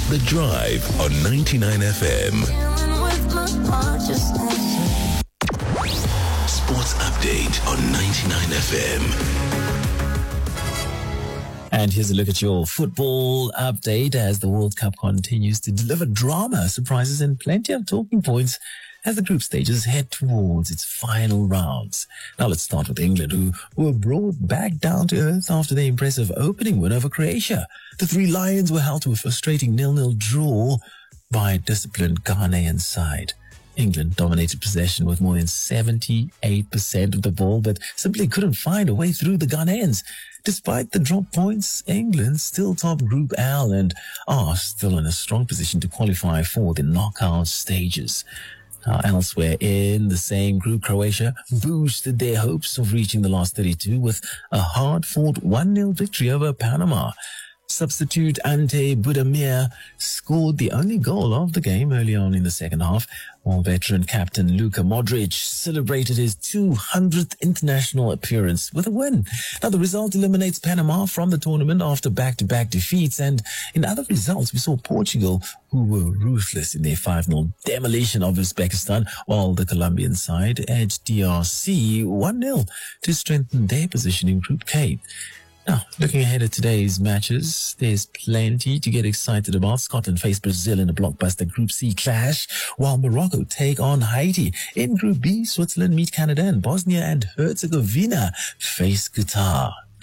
The Drive on 99 FM. Sports update on 99 FM. And here's a look at your football update as the World Cup continues to deliver drama, surprises, and plenty of talking points as the group stages head towards its final rounds. Now let's start with England, who were brought back down to earth after their impressive opening win over Croatia. The Three Lions were held to a frustrating 0-0 draw by a disciplined Ghanaian side. England dominated possession with more than 78% of the ball, but simply couldn't find a way through the Ghanaians. Despite the drop points, England still top Group L and are still in a strong position to qualify for the knockout stages. Elsewhere in the same group, Croatia boosted their hopes of reaching the last 32 with a hard-fought 1-0 victory over Panama. Substitute Ante Budimir scored the only goal of the game early on in the second half, while veteran captain Luka Modric celebrated his 200th international appearance with a win. Now, the result eliminates Panama from the tournament after back-to-back defeats, and in other results, we saw Portugal, who were ruthless in their 5-0 demolition of Uzbekistan, while the Colombian side edged DRC 1-0 to strengthen their position in Group K. Now, looking ahead at today's matches, there's plenty to get excited about. Scotland face Brazil in a blockbuster Group C clash, while Morocco take on Haiti. In Group B, Switzerland meet Canada, and Bosnia and Herzegovina face Qatar.